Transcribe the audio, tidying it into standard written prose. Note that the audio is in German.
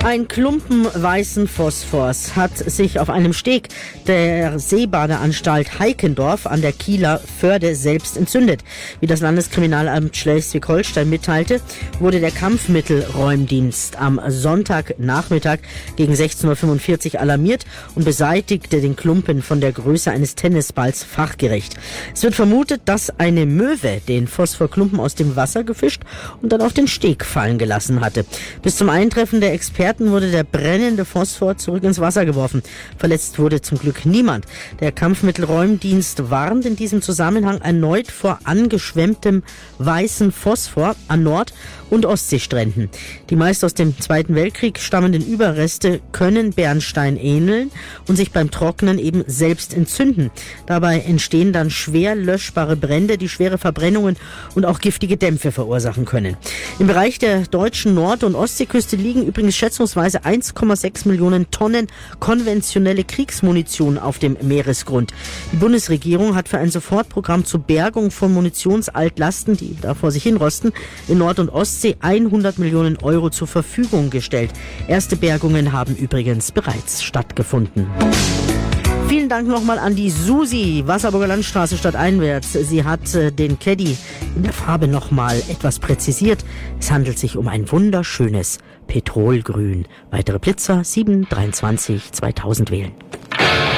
Ein Klumpen weißen Phosphors hat sich auf einem Steg der Seebadeanstalt Heikendorf an der Kieler Förde selbst entzündet. Wie das Landeskriminalamt Schleswig-Holstein mitteilte, wurde der Kampfmittelräumdienst am Sonntagnachmittag gegen 16:45 Uhr alarmiert und beseitigte den Klumpen von der Größe eines Tennisballs fachgerecht. Es wird vermutet, dass eine Möwe den Phosphorklumpen aus dem Wasser gefischt und dann auf den Steg fallen gelassen hatte. Bis zum Eintreffen der Experten wurde der brennende Phosphor zurück ins Wasser geworfen. Verletzt wurde zum Glück niemand. Der Kampfmittelräumdienst warnt in diesem Zusammenhang erneut vor angeschwemmtem weißen Phosphor an Nord- und Ostseestränden. Die meist aus dem Zweiten Weltkrieg stammenden Überreste können Bernstein ähneln und sich beim Trocknen eben selbst entzünden. Dabei entstehen dann schwer löschbare Brände, die schwere Verbrennungen und auch giftige Dämpfe verursachen können. Im Bereich der deutschen Nord- und Ostseeküste liegen übrigens schätzungsweise 1,6 Millionen Tonnen konventionelle Kriegsmunition auf dem Meeresgrund. Die Bundesregierung hat für ein Sofortprogramm zur Bergung von Munitionsaltlasten, die da vor sich hinrosten, in Nord- und Ostsee 100 Millionen Euro zur Verfügung gestellt. Erste Bergungen haben übrigens bereits stattgefunden. Vielen Dank nochmal an die Susi, Wasserburger Landstraße stadteinwärts. Sie hat den Caddy in der Farbe nochmal etwas präzisiert. Es handelt sich um ein wunderschönes Petrolgrün. Weitere Blitzer 723 2000 wählen.